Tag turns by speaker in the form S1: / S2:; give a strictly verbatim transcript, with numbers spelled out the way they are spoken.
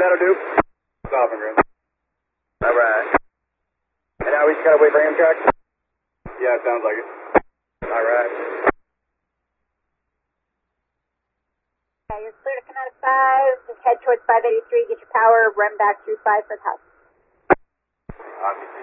S1: that'll do.
S2: Stopping, Grim.
S1: All right. And now we just gotta wait for Amtrak?
S2: Yeah, it sounds like it.
S1: All right.
S3: Okay, you're clear to come out of five. Just head towards five eighty-three. Get your power. Run back through five for the house.
S2: Obviously.